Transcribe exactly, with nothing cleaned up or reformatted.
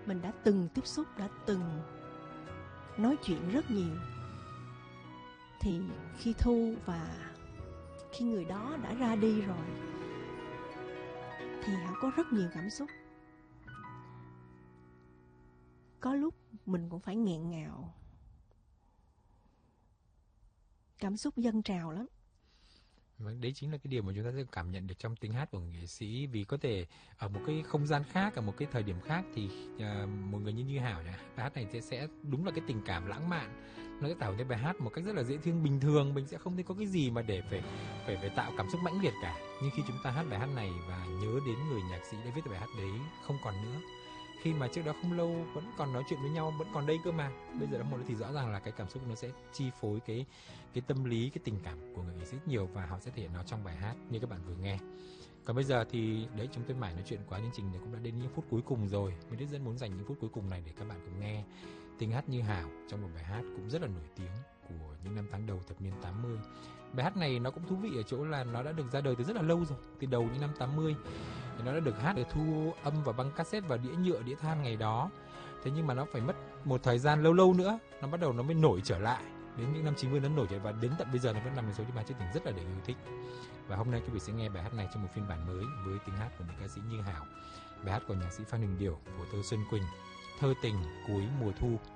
mình đã từng tiếp xúc, đã từng nói chuyện rất nhiều. Thì khi Thu và khi người đó đã ra đi rồi thì Hảo có rất nhiều cảm xúc. Có lúc mình cũng phải nghẹn ngào, cảm xúc dâng trào lắm. Vâng, đấy chính là cái điều mà chúng ta sẽ cảm nhận được trong tiếng hát của người nghệ sĩ. Vì có thể ở một cái không gian khác, ở một cái thời điểm khác thì uh, một người như Như Hảo nhỉ, bài hát này sẽ, sẽ đúng là cái tình cảm lãng mạn, nó sẽ tạo nên bài hát một cách rất là dễ thương, bình thường. Mình sẽ không thấy có cái gì mà để phải phải phải tạo cảm xúc mãnh liệt cả. Nhưng khi chúng ta hát bài hát này và nhớ đến người nhạc sĩ đã viết bài hát đấy không còn nữa, khi mà trước đó không lâu vẫn còn nói chuyện với nhau, vẫn còn đây cơ mà, bây giờ đã một thì rõ ràng là cái cảm xúc nó sẽ chi phối cái cái tâm lý, cái tình cảm của người nghệ sĩ nhiều, và họ sẽ thể hiện nó trong bài hát như các bạn vừa nghe. Còn bây giờ thì đấy, chúng tôi mãi nói chuyện quá, chương trình này cũng đã đến những phút cuối cùng rồi. Mình rất rất muốn dành những phút cuối cùng này để các bạn cùng nghe tiếng hát Như Hảo trong một bài hát cũng rất là nổi tiếng của những năm tháng đầu thập niên tám mươi. Bài hát này nó cũng thú vị ở chỗ là nó đã được ra đời từ rất là lâu rồi, từ đầu những năm tám mươi. Nó đã được hát, được thu âm vào băng cassette và đĩa nhựa, đĩa than ngày đó. Thế nhưng mà nó phải mất một thời gian lâu lâu nữa, nó bắt đầu nó mới nổi trở lại. Đến những năm chín mươi nó nổi trở lại, và đến tận bây giờ nó vẫn nằm trong số những bài chương trình rất là được yêu thích. Và hôm nay quý vị sẽ nghe bài hát này trong một phiên bản mới với tiếng hát của nữ ca sĩ Như Hảo. Bài hát của nhạc sĩ Phan Huỳnh Điểu, của thơ Xuân Quỳnh, Thơ Tình Cuối Mùa Thu.